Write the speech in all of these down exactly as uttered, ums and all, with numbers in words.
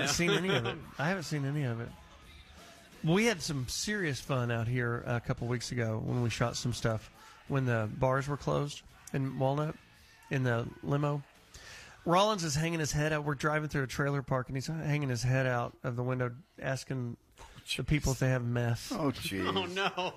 haven't seen any of it. I haven't seen any of it. We had some serious fun out here a couple weeks ago when we shot some stuff when the bars were closed in Walnut in the limo. Rollins is hanging his head out. We're driving through a trailer park, and he's hanging his head out of the window asking the people if they have meth. Oh, jeez. Oh,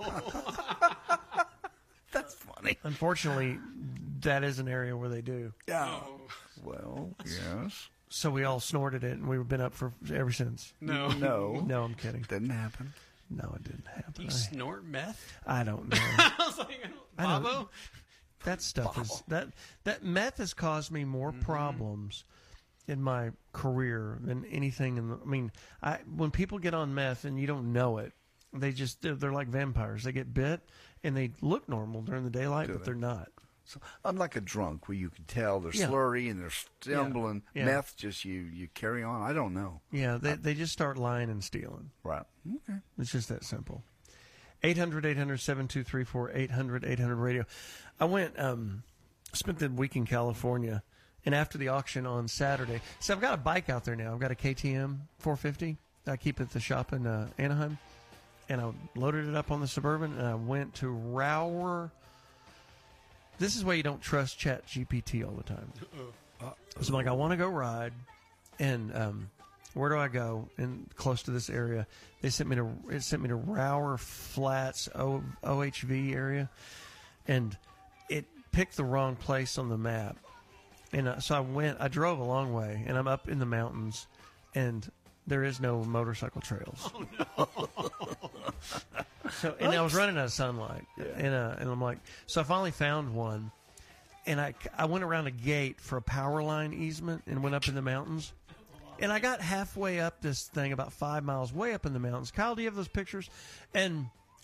no. That's funny. Unfortunately, that is an area where they do. Yeah. Well, yes. So we all snorted it, and we've been up for ever since. No. No. No, I'm kidding. Didn't happen. No, it didn't happen. Do you I, snort meth? I don't know. I was like, I don't- Bobo? That stuff is that that meth has caused me more Mm-hmm. problems in my career than anything. In the, I mean, I when people get on meth and you don't know it, they just they're, they're like vampires. They get bit and they look normal during the daylight, Do but they? they're not. So, unlike a drunk where you can tell they're Yeah. slurry and they're stumbling, Yeah. meth just you you carry on. I don't know. Yeah, they they just start lying and stealing. Right. Okay. It's just that simple. eight hundred, eight hundred, seven two three four, eight hundred, eight hundred radio. I went, um, spent the week in California, and after the auction on Saturday, so I've got a bike out there now. I've got a K T M four fifty that I keep at the shop in uh, Anaheim, and I loaded it up on the Suburban, and I went to Rower. This is why you don't trust Chat G P T all the time. So I'm like, I want to go ride, and um, where do I go? And close to this area, they sent me to it sent me to Rower Flats o, OHV area, and it picked the wrong place on the map. And uh, so I went. I drove a long way, and I'm up in the mountains, and there is no motorcycle trails. Oh, no. So and I was running out of sunlight, and uh, and I'm like, so I finally found one, and I I went around a gate for a power line easement and went up in the mountains. And I got halfway up this thing, about five miles, way up in the mountains. Kyle, do you have those pictures? And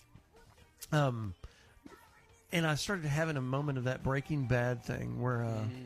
um, and I started having a moment of that Breaking Bad thing where, uh, Mm.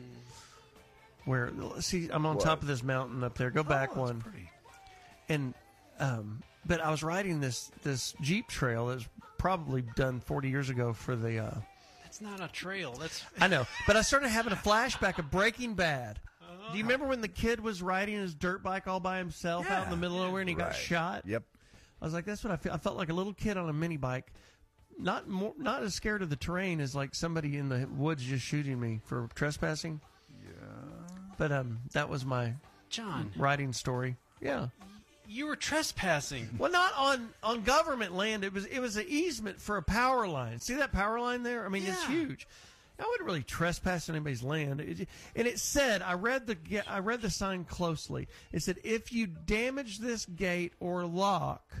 where see, I'm on What? top of this mountain up there. Go back Oh, that's one. pretty. And um, but I was riding this this Jeep trail that was probably done forty years ago for the. Uh, That's not a trail. That's I know, but I started having a flashback of Breaking Bad. Do you remember when the kid was riding his dirt bike all by himself out in the middle of nowhere and he got Right. shot? Yep. I was like, that's what I feel. I felt like a little kid on a mini bike, not more, not as scared of the terrain as like somebody in the woods just shooting me for trespassing. Yeah. But um, that was my John. riding story. Yeah. You were trespassing. Well, not on, on government land. It was it was an easement for a power line. See that power line there? I mean, it's Yeah. huge. I wouldn't really trespass anybody's land. It, and it said, I read the I read the sign closely. It said, if you damage this gate or lock,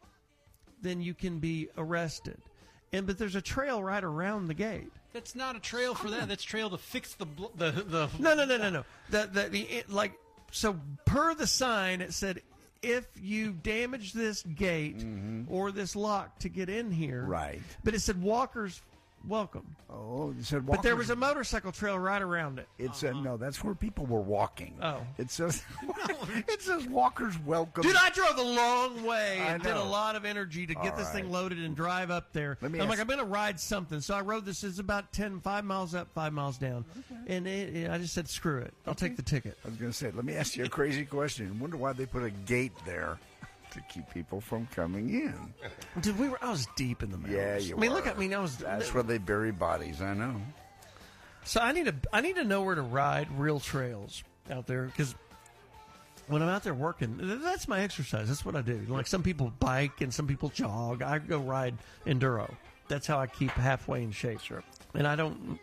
then you can be arrested. And but there's a trail right around the gate. That's not a trail for that. That's trail to fix the bl- the the. No, no, no, no, no. The the, the it, like so per the sign, it said, if you damage this gate or this lock to get in here, Right. But it said walkers welcome. Oh, you said But there walkers- was a motorcycle trail right around it. It said no. That's where people were walking. Oh. It says it says walkers welcome. Dude, I drove a long way I and did a know. lot of energy to get All this thing right. loaded and drive up there. Let me I'm like, ask- I'm going to ride something. So I rode this. It's about ten, five miles up, five miles down. And it, it- I just said, screw it. I'll take the ticket. I was going to say, let me ask you a crazy question. I wonder why they put a gate there to keep people from coming in. Dude, we were, I was deep in the mountains. Yeah, you I mean, were. look at me. I was, That's where they bury bodies. I know. So I need to I need to know where to ride real trails out there because when I'm out there working, th- that's my exercise. That's what I do. Like some people bike and some people jog. I go ride enduro. That's how I keep halfway in shape. Sure. And I don't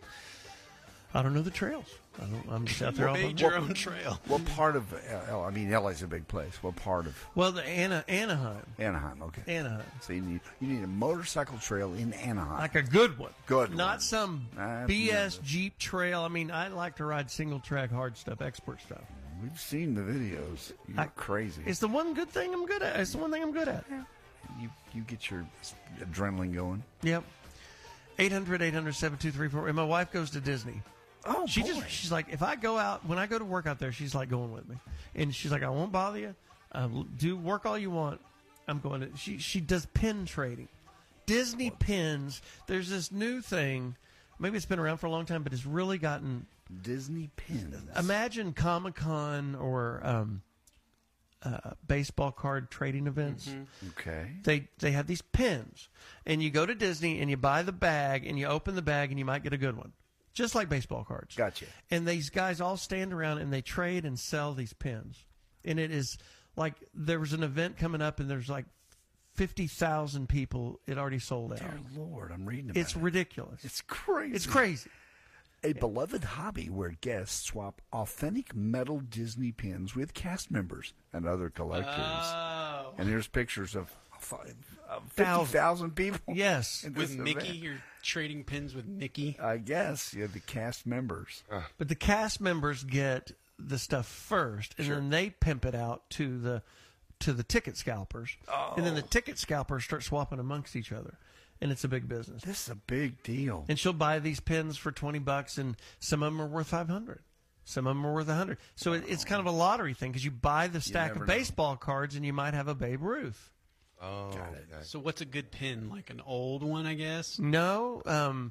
I don't know the trails. I don't, I'm just out there all made by your own trail. What part of L A? I mean, L A's a big place. What part of Well, the Ana, Anaheim, Anaheim? Okay. Anaheim, So you need you need a motorcycle trail in Anaheim. like a good one. Good Not one. some I've B S never- Jeep trail. I mean, I like to ride single track hard stuff, expert stuff. We've seen the videos. You're I- crazy. It's the one good thing I'm good at. It's the one thing I'm good at. You you get your adrenaline going. Yep. eight hundred, eight hundred, seven two three four. And my wife goes to Disney. Oh, She boy. just she's like, if I go out when I go to work out there, she's like going with me, and she's like, I won't bother you. Um, do work all you want. I'm going to. She she does pin trading, Disney pins. There's this new thing. Maybe it's been around for a long time, but it's really gotten. Disney pins. Imagine Comic Con or um, uh, baseball card trading events. Okay. They they have these pins, and you go to Disney and you buy the bag and you open the bag and you might get a good one, just like baseball cards. Gotcha. And these guys all stand around and they trade and sell these pins, and it is like there was an event coming up and there's like fifty thousand people. It already sold out. Dear Lord, I'm reading about It's it. ridiculous. It's crazy. It's crazy. A beloved hobby where guests swap authentic metal Disney pins with cast members and other collectors. Oh. And here's pictures of fifty Thousand. thousand people. Yes. in With this Mickey, event. you're trading pins with Mickey. I guess you have the cast members. But the cast members get the stuff first, and then they pimp it out to the to the ticket scalpers, and then the ticket scalpers start swapping amongst each other, and it's a big business. This is a big deal. And she'll buy these pins for twenty bucks, and some of them are worth five hundred. Some of them are worth a hundred. So it, it's kind of a lottery thing because you buy the stack never of know. baseball cards, and you might have a Babe Ruth. Oh, okay. So what's a good pin? Like an old one, I guess? No, um,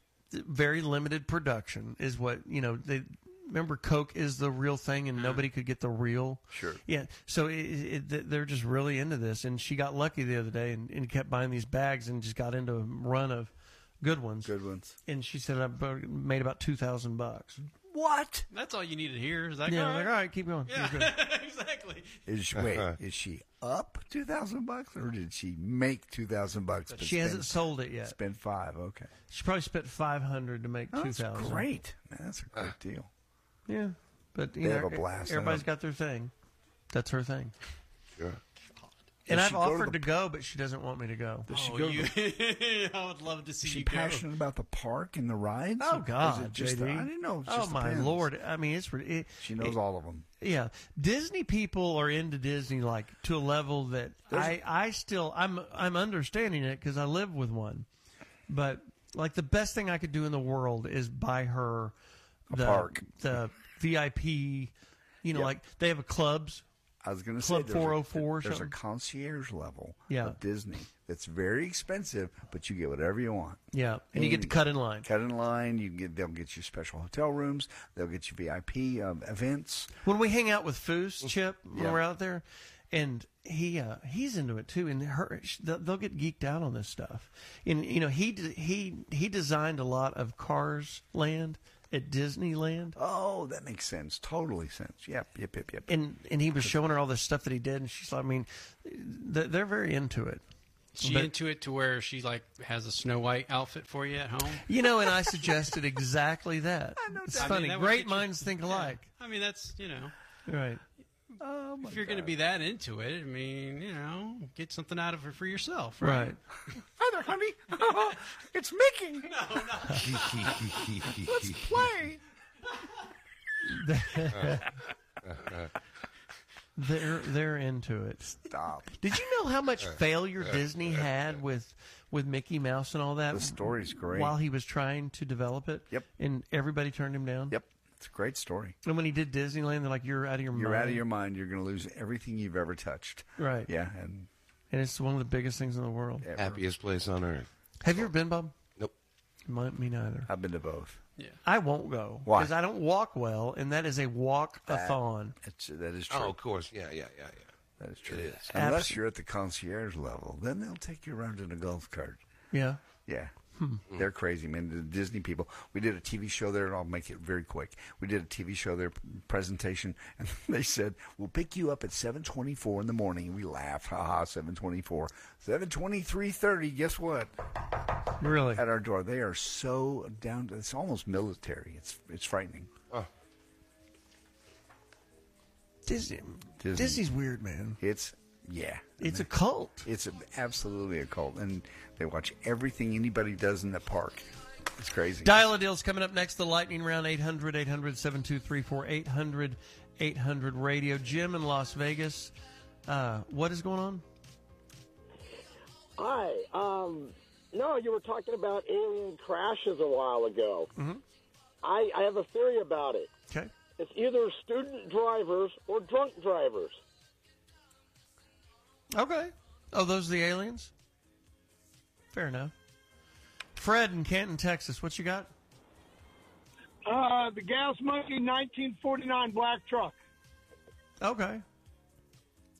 very limited production is what you know. They remember Coke is the real thing, and nobody could get the real. Sure. Yeah. So it, it, they're just really into this, and she got lucky the other day, and, and kept buying these bags, and just got into a run of good ones. Good ones. And she said I made about two thousand bucks. What? That's all you need to hear. Is that Yeah, I all was like, right? all right, keep going. Yeah, You're good. exactly. Is she, wait, is she up two thousand bucks, or did she make two thousand bucks? but She spend- hasn't sold it yet. Spend five. Okay. She probably spent five hundred to make Oh, two that's thousand. great. Man, that's a great deal. Yeah, but you They know, have a blast. everybody's I know. got their thing. That's her thing. Sure. And Does I've she go to offered the- to go, but she doesn't want me to go. Does she Oh, go? you, to- I would love to see is she you go. passionate about the park and the rides? Oh Or is God, it just J D. the- I didn't know. It was Oh just the my pins. Lord! I mean, it's it, She knows it- all of them. Yeah, Disney people are into Disney like to a level that There's I I still I'm I'm understanding it because I live with one, but like the best thing I could do in the world is buy her the park. the V I P. You know, Yep. like they have a clubs. I was going to Club say there's four oh a- four or There's a something? concierge level Yeah. of Disney that's very expensive, but you get whatever you want. Yeah, and you get to And- cut in line. Cut in line. You can get. They'll get you special hotel rooms. They'll get you V I P um, events. When we hang out with Foos, Chip, when Yeah. we're out there, and he uh, he's into it too, and her they'll they'll get geeked out on this stuff. And you know, he d- he he designed a lot of Cars Land at Disneyland, Oh, that makes sense. Totally sense. Yep. Yep. Yep. Yep. and and he was showing her all this stuff that he did, and she's like, I mean, they're, they're very into it. She But- into it to where she like has a Snow White outfit for you at home. You know, and I suggested exactly that. It's I mean, funny. that would Great get you- minds think alike. I mean, that's you know, Right. Oh my if you're going to God. be that into it, I mean, you know, get something out of it for yourself, Right. right? Hi there, honey. It's Mickey. Let's play. They're they're into it. Stop. Did you know how much failure Disney had with with Mickey Mouse and all that? The story's great. While he was trying to develop it. Yep. And everybody turned him down. Yep. It's a great story. And when he did Disneyland, they're like, "You're out of your You're mind." out of your mind. You're going to lose everything you've ever touched. Right. Yeah. And And it's one of the biggest things in the world. ever. Happiest place on earth. Have you ever been, Bob? Nope. My, me neither. I've been to both. Yeah. I won't go Why? because I don't walk well, and that is a walk-a-thon. It's, that is true. Oh, of course. Yeah, yeah, yeah, yeah. That is true. It is. Unless you're at the concierge level, then they'll take you around in a golf cart. Yeah. Yeah. They're crazy, man. The Disney people. We did a T V show there, and I'll make it very quick. We did a T V show there, presentation, and they said, we'll pick you up at seven twenty-four in the morning. And we laughed. Ha ha, seven twenty-four. seven twenty-three thirty, guess what? Really. At our door. They are so down to, it's almost military. It's it's frightening. Oh, Disney. Disney. Disney's weird, man. It's, yeah. It's a cult. It's a, absolutely a cult, and they watch everything anybody does in the park. It's crazy. Dial a deal's coming up next. The lightning round, eight hundred, eight hundred, seven two three four, eight hundred, eight hundred radio. Jim in Las Vegas. Uh, what is going on? Hi. Um, no, you were talking about alien crashes a while ago. Mm-hmm. I, I have a theory about it. Okay. It's either student drivers or drunk drivers. Okay. Oh, those are the aliens? Fair enough. Fred in Canton, Texas. What you got? Uh, the Gas Monkey nineteen forty-nine black truck. Okay.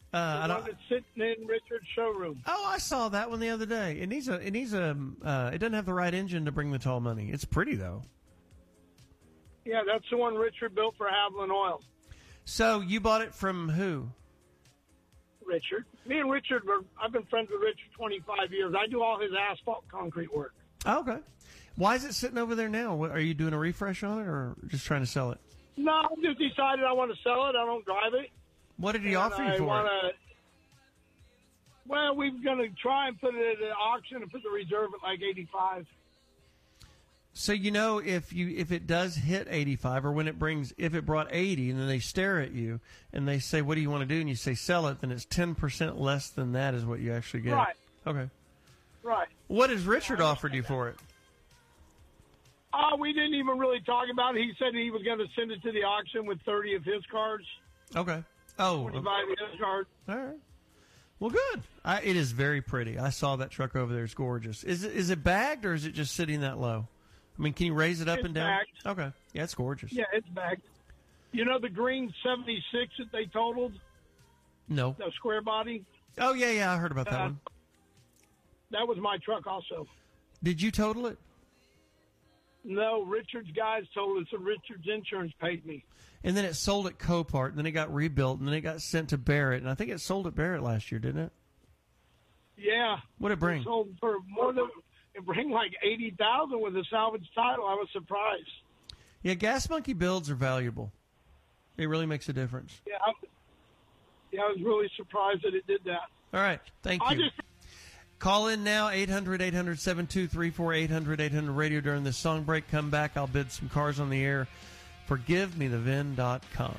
Uh, I The don't. one that's sitting in Richard's showroom. Oh, I saw that one the other day. It needs a. It needs a. Uh, it doesn't have the right engine to bring the tall money. It's pretty though. Yeah, that's the one Richard built for Haviland Oil. So you bought it from who? Richard. Me and Richard were. I've been friends with Richard twenty-five years. I do all his asphalt concrete work. Oh, okay. Why is it sitting over there now? What, are you doing a refresh on it, or just trying to sell it? No, I just decided I want to sell it. I don't drive it. What did he And offer you I for wanna, it? Well, we're going to try and put it at an auction and put the reserve at like eighty-five. So you know if you if it does hit eighty-five, or when it brings if it brought eighty, and then they stare at you and they say, "What do you want to do?" and you say, "Sell it," then it's ten percent less than that is what you actually get. Right. Okay. Right. What has Richard offered you for it? Uh, we didn't even really talk about it. He said he was going to send it to the auction with thirty of his cars. Okay. Oh. twenty-five of his cars. All right. Well, good. I, it is very pretty. I saw that truck over there. It's gorgeous. Is it is it bagged or is it just sitting that low? I mean, can you raise it up It's and down? bagged. Okay. Yeah, it's gorgeous. Yeah, it's bagged. You know the green seventy-six that they totaled? No. The square body? Oh, yeah, yeah. I heard about that Uh, one. That was my truck also. Did you total it? No, Richard's guys told us that Richard's insurance paid me. And then it sold at Copart, and then it got rebuilt, and then it got sent to Barrett. And I think it sold at Barrett last year, didn't it? Yeah. What did it bring? It sold for more than, it bring like eighty thousand with a salvage title. I was surprised. Yeah, Gas Monkey builds are valuable. It really makes a difference. Yeah, I, yeah, I was really surprised that it did that. All right. Thank I you. just Call in now, eight hundred, eight hundred, seven two three four, eight hundred, eight hundred radio during this song break. Come back. I'll bid some cars on the air for give me the vin dot com.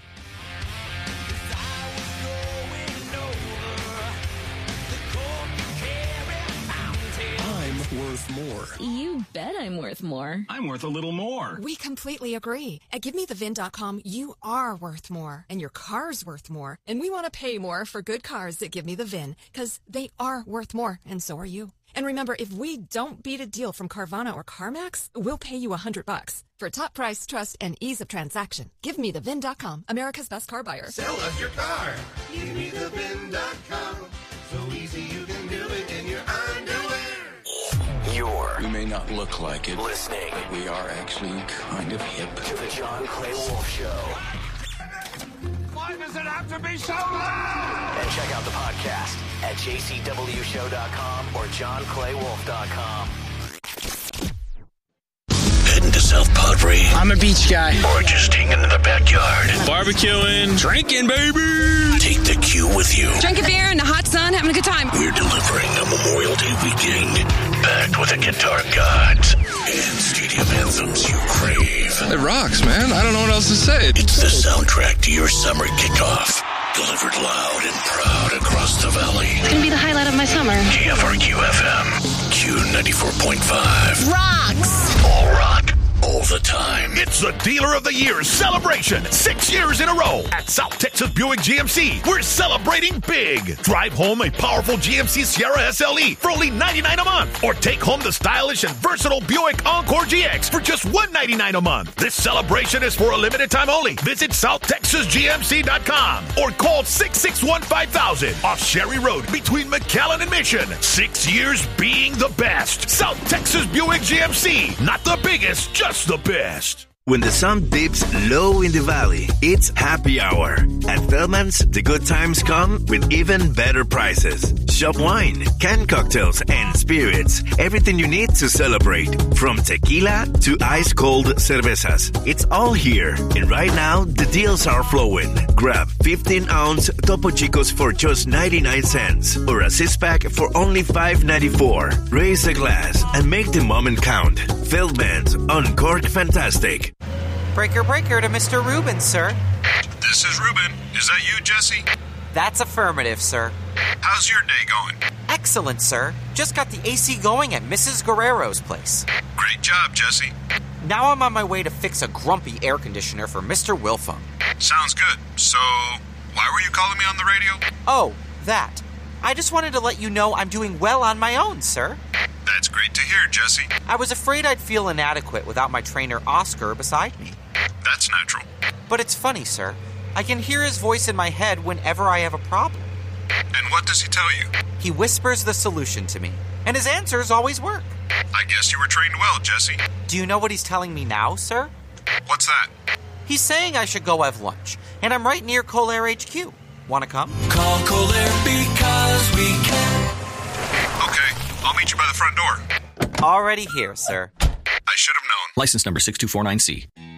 I'm worth more. You bet I'm worth more. I'm worth a little more. We completely agree. At give me the vin dot com, you are worth more, and your car's worth more. And we want to pay more for good cars that give me the V I N, because they are worth more, and so are you. And remember, if we don't beat a deal from Carvana or CarMax, we'll pay you a hundred bucks. For top price, trust, and ease of transaction, give me the vin dot com, America's best car buyer. Sell us your car. give me the vin dot com. So easy you can do it in your underwear. You're We may not look like it, listening but we are actually kind of hip. to the John Clay Wolf Show. Why does it have to be so loud? And check out the podcast at j c w show dot com or john clay wolf dot com. Heading to South Padre. I'm a beach guy. Or just hanging in the backyard. Barbecuing, drinking, baby. Take the Q with you. Drinking beer in the hot sun, having a good time. We're delivering a Memorial Day weekend packed with the guitar gods and stadium anthems you crave. It rocks, man. I don't know what else to say. It's the soundtrack to your summer kickoff. Delivered loud and proud across the valley. It's going to be the highlight of my summer. K F R Q F M. Q ninety-four point five. Rocks! All rock. All the time. It's the Dealer of the Year celebration. Six years in a row at South Texas Buick G M C. We're celebrating big. Drive home a powerful G M C Sierra S L E for only ninety-nine dollars a month. Or take home the stylish and versatile Buick Encore G X for just one hundred ninety-nine dollars a month. This celebration is for a limited time only. Visit south texas g m c dot com or call six six one, five thousand off Sherry Road between McAllen and Mission. Six years being the best. South Texas Buick G M C. Not the biggest, just the best. When the sun dips low in the valley, it's happy hour. At Feldman's, the good times come with even better prices. Shop wine, canned cocktails, and spirits. Everything you need to celebrate. From tequila to ice-cold cervezas. It's all here. And right now, the deals are flowing. Grab fifteen ounce Topo Chicos for just ninety-nine cents. Or a six-pack for only five ninety-four. Raise a glass and make the moment count. Feldman's, Uncork Fantastic. Breaker, breaker to Mister Rubin, sir. This is Ruben. Is that you, Jesse? That's affirmative, sir. How's your day going? Excellent, sir. Just got the A C going at Missus Guerrero's place. Great job, Jesse. Now I'm on my way to fix a grumpy air conditioner for Mister Wilfong. Sounds good. So, why were you calling me on the radio? Oh, that. I just wanted to let you know I'm doing well on my own, sir. That's great to hear, Jesse. I was afraid I'd feel inadequate without my trainer Oscar beside me. That's natural. But it's funny, sir. I can hear his voice in my head whenever I have a problem. And what does he tell you? He whispers the solution to me, and his answers always work. I guess you were trained well, Jesse. Do you know what he's telling me now, sir? What's that? He's saying I should go have lunch, and I'm right near Colair H Q. Wanna come? Call Colair because we can. Okay, I'll meet you by the front door. Already here, sir. I should have known. License number six two four nine C.